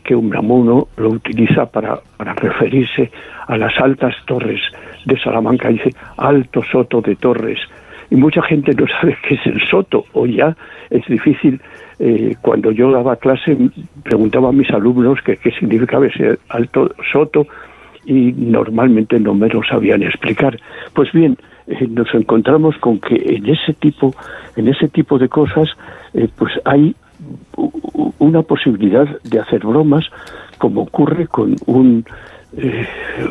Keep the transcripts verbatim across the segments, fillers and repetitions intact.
que Unamuno lo utiliza para, para referirse a las altas torres de Salamanca. Dice Alto Soto de Torres. Y mucha gente no sabe qué es el soto, o ya es difícil. Eh, cuando yo daba clase, preguntaba a mis alumnos que qué significaba ese alto soto, y normalmente no me lo sabían explicar. Pues bien, eh, nos encontramos con que en ese tipo, en ese tipo de cosas, eh, pues hay una posibilidad de hacer bromas, como ocurre con un eh,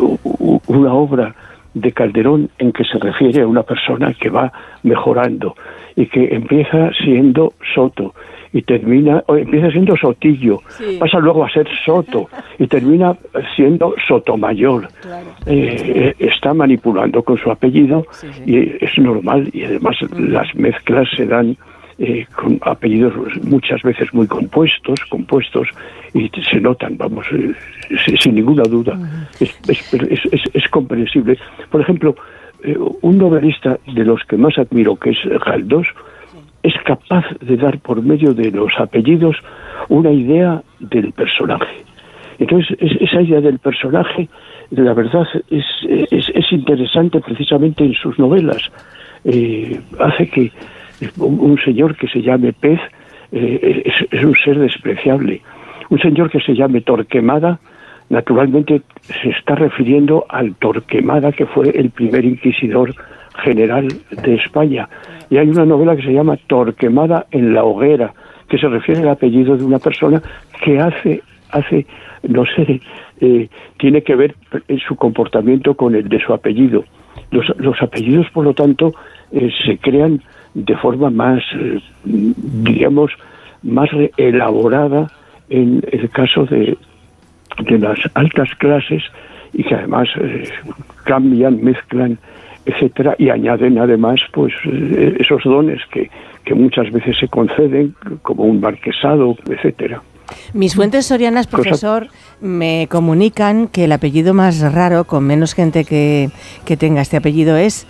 una obra de Calderón en que se refiere a una persona que va mejorando y que empieza siendo soto y termina, o empieza siendo sotillo, sí. Pasa luego a ser soto y termina siendo sotomayor. Claro. Eh, está manipulando con su apellido, sí, sí. Y es normal, y además uh-huh. las mezclas se dan eh, con apellidos muchas veces muy compuestos, compuestos y se notan, vamos, eh, sin ninguna duda. Uh-huh. es, es, es, es, es comprensible. Por ejemplo, eh, un novelista de los que más admiro, que es Galdós, es capaz de dar por medio de los apellidos una idea del personaje. Entonces, es, esa idea del personaje, la verdad, es, es, es interesante precisamente en sus novelas. Eh, hace que un, un señor que se llame Pez eh, es, es un ser despreciable. Un señor que se llame Torquemada, naturalmente se está refiriendo al Torquemada, que fue el primer inquisidor general de España. Y hay una novela que se llama Torquemada en la hoguera, que se refiere al apellido de una persona que hace, hace no sé, eh, tiene que ver en su comportamiento con el de su apellido. Los, los apellidos, por lo tanto, eh, se crean de forma más, eh, digamos, más elaborada en el caso de, de las altas clases, y que además eh, cambian, mezclan, etcétera, y añaden además pues eh, esos dones que, que muchas veces se conceden, como un marquesado, etcétera. Mis fuentes sorianas, profesor, me comunican que el apellido más raro, con menos gente que, que tenga este apellido, es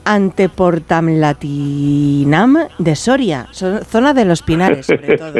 Anteportamlatinam de Soria, zona de los Pinares, sobre todo.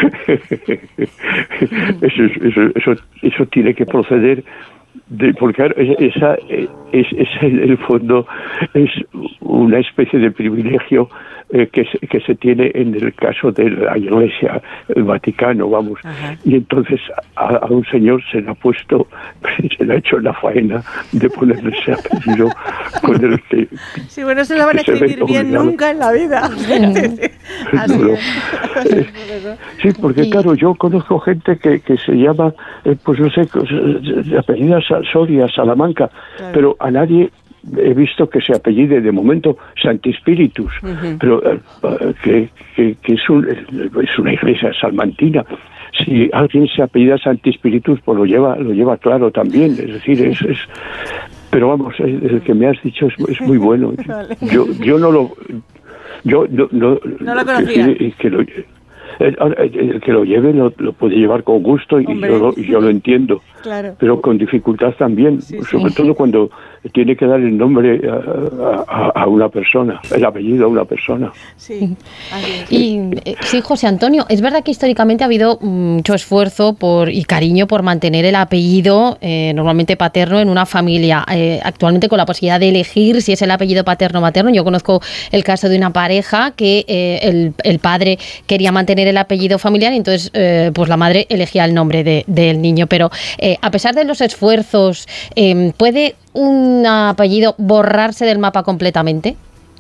eso, eso, eso, eso tiene que proceder de, porque esa es, es en el fondo es una especie de privilegio eh, que, se, que se tiene en el caso de la Iglesia, el Vaticano, vamos. Ajá. Y entonces a, a un señor se le ha puesto, se le ha hecho la faena de ponerle ese apellido con el que... Sí, bueno, se lo van a escribir bien nunca en la vida. Así no, es. Sí, porque claro, yo conozco gente que, que se llama, eh, pues no sé, apellida Soria, Salamanca, claro. Pero a nadie he visto que se apellide de momento Santi Spiritus, uh-huh. Pero uh, que, que, que es, un, es una iglesia salmantina. Si alguien se apellida Santi Spiritus, pues lo lleva, lo lleva claro también, es decir, es, es pero vamos, el que me has dicho es, es muy bueno. Vale. Yo, yo no lo, yo no, no, no lo conocía. Que, que lo, el, el que lo lleve lo, lo puede llevar con gusto y yo, lo, y yo lo entiendo, claro. Pero con dificultad también, sí, sobre sí. todo cuando tiene que dar el nombre a, a, a una persona, el apellido a una persona. Sí. Y eh, sí, José Antonio, es verdad que históricamente ha habido mucho esfuerzo por y cariño por mantener el apellido eh, normalmente paterno en una familia. Eh, actualmente con la posibilidad de elegir si es el apellido paterno o materno. Yo conozco el caso de una pareja que eh, el, el padre quería mantener el apellido familiar y entonces eh, pues la madre elegía el nombre de, del niño. Pero eh, a pesar de los esfuerzos, eh, ¿puede un apellido borrarse del mapa completamente?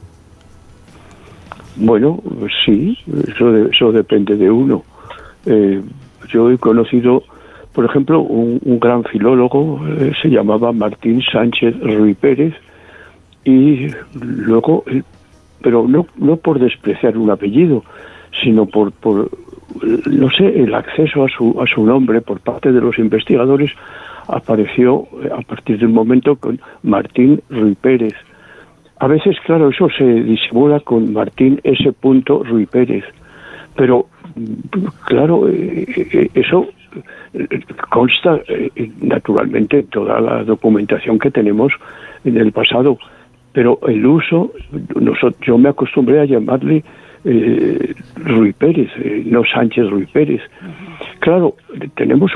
Bueno, sí, eso, de, eso depende de uno. Eh, yo he conocido, por ejemplo, un, un gran filólogo, eh, se llamaba Martín Sánchez Ruy Pérez, y luego, eh, pero no, no por despreciar un apellido, sino por, por, no sé, el acceso a su, a su nombre por parte de los investigadores apareció a partir del momento con Martín Ruy Pérez. A veces, claro, eso se disimula con Martín S. Ruy Pérez, pero, claro, eh, eso consta eh, naturalmente en toda la documentación que tenemos en el pasado, pero el uso, nosotros, yo me acostumbré a llamarle eh, Ruy Pérez, eh, no Sánchez Ruy Pérez. Claro, tenemos